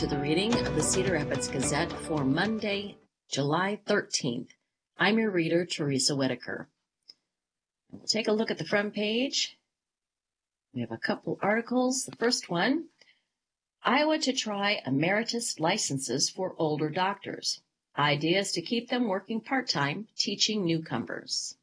to the reading of the Cedar Rapids Gazette for Monday, July 13th. I'm your reader, Teresa Whitaker. We'll take a look at the front page. We have a couple articles. The first one, Iowa to try emeritus licenses for older doctors. Ideas to keep them working part-time, teaching newcomers.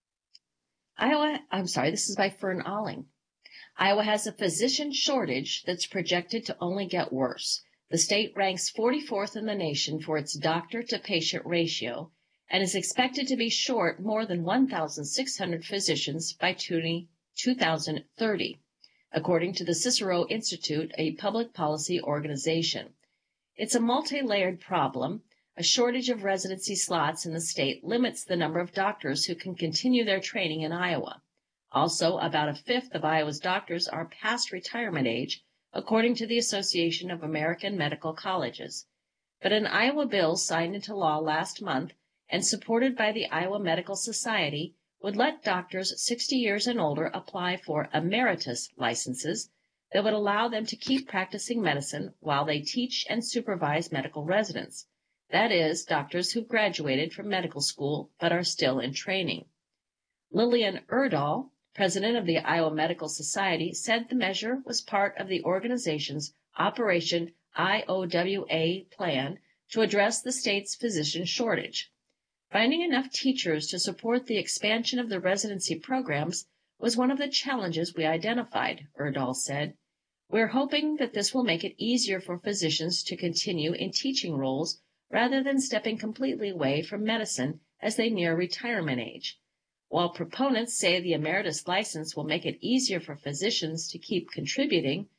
This is by Fern Alling. Iowa has a physician shortage that's projected to only get worse. The state ranks 44th in the nation for its doctor-to-patient ratio and is expected to be short more than 1,600 physicians by 2030, according to the Cicero Institute, a public policy organization. It's a multi-layered problem. A shortage of residency slots in the state limits the number of doctors who can continue their training in Iowa. Also, about a fifth of Iowa's doctors are past retirement age, according to the Association of American Medical Colleges. But an Iowa bill signed into law last month and supported by the Iowa Medical Society would let doctors 60 years and older apply for emeritus licenses that would allow them to keep practicing medicine while they teach and supervise medical residents. That is, doctors who graduated from medical school but are still in training. Lillian Erdahl, president of the Iowa Medical Society, said the measure was part of the organization's Operation IOWA plan to address the state's physician shortage. Finding enough teachers to support the expansion of the residency programs was one of the challenges we identified, Erdahl said. We're hoping that this will make it easier for physicians to continue in teaching roles rather than stepping completely away from medicine as they near retirement age. While proponents say the emeritus license will make it easier for physicians to keep contributing,